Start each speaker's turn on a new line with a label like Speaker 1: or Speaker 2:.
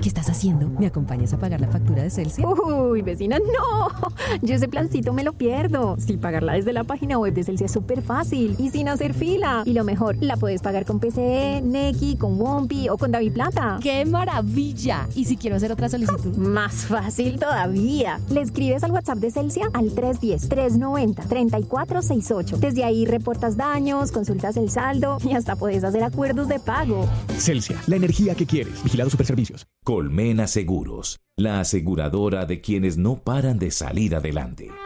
Speaker 1: ¿Qué estás haciendo? ¿Me acompañas a pagar la factura de Celsia?
Speaker 2: Uy, vecina, no. Yo ese plancito me lo pierdo. Sí, pagarla desde la página web de Celsia es súper fácil y sin hacer fila. Y lo mejor, la puedes pagar con PCE, Nequi, con Wompi o con DaviPlata.
Speaker 1: ¡Qué maravilla! ¿Y si quiero hacer otra solicitud?
Speaker 2: Más fácil todavía. Le escribes al WhatsApp de Celsia al 310-390-3468. Desde ahí reportas daños, consultas el saldo y hasta puedes hacer acuerdos de pago.
Speaker 3: Celsia, la energía que quieres. Vigilado Superservicios.
Speaker 4: Colmena Seguros, la aseguradora de quienes no paran de salir adelante.